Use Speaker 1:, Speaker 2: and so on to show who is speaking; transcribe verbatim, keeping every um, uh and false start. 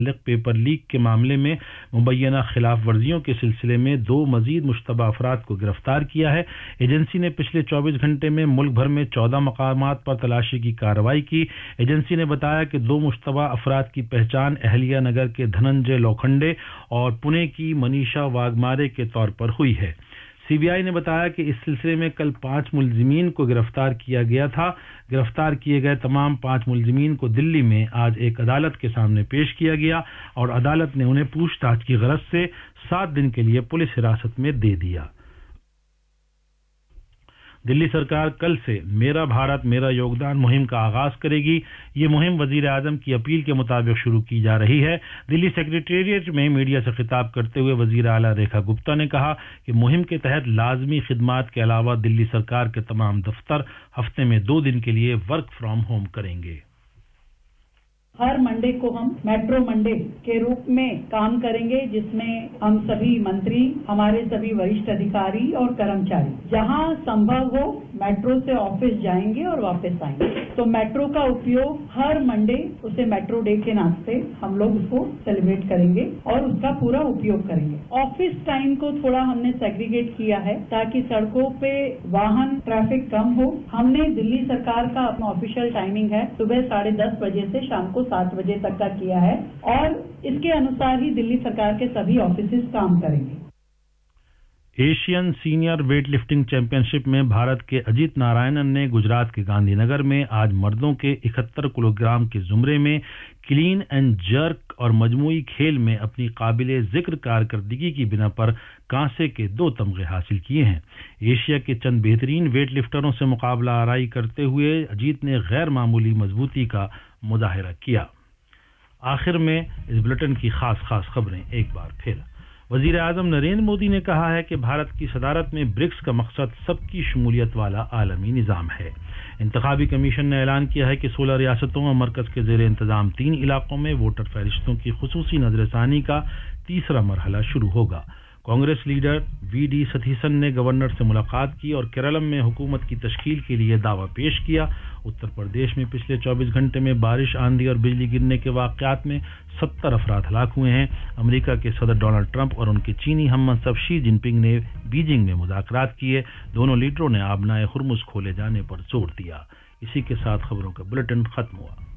Speaker 1: Paper leak کے معاملے میں مبینہ خلاف ورزیوں کے سلسلے میں دو مزید مشتبہ افراد کو گرفتار کیا ہے۔ ایجنسی نے پچھلے چوبیس گھنٹے میں ملک بھر میں چودہ مقامات پر تلاشی کی کارروائی کی۔ ایجنسی نے بتایا کہ دو مشتبہ افراد کی پہچان اہلیہ نگر کے دھننجے لوکھنڈے اور پونے کی منیشا واگمارے کے طور پر ہوئی ہے۔ سی بی آئی نے بتایا کہ اس سلسلے میں کل پانچ ملزمین کو گرفتار کیا گیا تھا۔ گرفتار کیے گئے تمام پانچ ملزمین کو دلی میں آج ایک عدالت کے سامنے پیش کیا گیا اور عدالت نے انہیں پوچھ تاچھ کی غرض سے سات دن کے لیے پولیس حراست میں دے دیا۔ دلی سرکار کل سے میرا بھارت میرا یوگدان مہم کا آغاز کرے گی۔ یہ مہم وزیر اعظم کی اپیل کے مطابق شروع کی جا رہی ہے۔ دلی سیکریٹریٹ میں میڈیا سے خطاب کرتے ہوئے وزیر اعلیٰ ریکھا گپتا نے کہا کہ مہم کے تحت لازمی خدمات کے علاوہ دلی سرکار کے تمام دفتر ہفتے میں دو دن کے لیے ورک فرام ہوم کریں گے۔
Speaker 2: ہر منڈے کو ہم میٹرو منڈے کے روپ میں کام کریں گے، جس میں ہم سبھی منتری، ہمارے سبھی وریشٹھ ادھیکاری اور کرمچاری جہاں سمبھو ہو میٹرو سے آفس جائیں گے اور واپس آئیں گے۔ تو میٹرو کا اپیوگ ہر منڈے اسے میٹرو ڈے کے ناطے ہم لوگ اس کو سیلیبریٹ کریں گے اور اس کا پورا اپیوگ کریں گے۔ آفس ٹائم کو تھوڑا ہم نے سیگریگیٹ کیا ہے تاکہ سڑکوں پہ واہن ٹریفک کم ہو۔ ہم نے دلی سرکار کا اپنا آفیشیل ٹائمنگ ہے صبح ساڑھے دس بجے سے شام کو سات بجے تک کا کیا ہے اور اس کے انوسار ہی دلی سرکار کے سبھی آفیسز کام کریں گے۔
Speaker 1: Asian senior weight lifting champion شپ میں بھارت کے اجیت نارائنن نے گجرات کے گاندھی نگر میں آج مردوں کے اکہتر کلو گرام کے زمرے میں کلین اینڈ جرک اور مجموعی کھیل میں اپنی قابل ذکر کارکردگی کی بنا پر کانسے کے دو تمغے حاصل کیے ہیں۔ ایشیا کے چند بہترین ویٹ لفٹروں سے مقابلہ آرائی کرتے ہوئے اجیت نے غیر معمولی مضبوطی کا مظاہرہ کیا۔ آخر میں اس بلٹن کی خاص خاص خبریں ایک بار پھر۔ وزیر اعظم نریندر مودی نے کہا ہے کہ بھارت کی صدارت میں برکس کا مقصد سب کی شمولیت والا عالمی نظام ہے۔ انتخابی کمیشن نے اعلان کیا ہے کہ سولہ ریاستوں اور مرکز کے زیر انتظام تین علاقوں میں ووٹر فہرستوں کی خصوصی نظر ثانی کا تیسرا مرحلہ شروع ہوگا۔ کانگریس لیڈر وی ڈی ستھیسن نے گورنر سے ملاقات کی اور کیرالم میں حکومت کی تشکیل کے لیے دعویٰ پیش کیا۔ اتر پردیش میں پچھلے چوبیس گھنٹے میں بارش، آندھی اور بجلی گرنے کے واقعات میں ستر افراد ہلاک ہوئے ہیں۔ امریکہ کے صدر ڈونلڈ ٹرمپ اور ان کے چینی ہم منصب شی جن پنگ نے بیجنگ میں مذاکرات کیے۔ دونوں لیڈروں نے آبنائے ہرمز کھولے جانے پر زور دیا۔ اسی کے ساتھ خبروں کا بلٹن ختم ہوا۔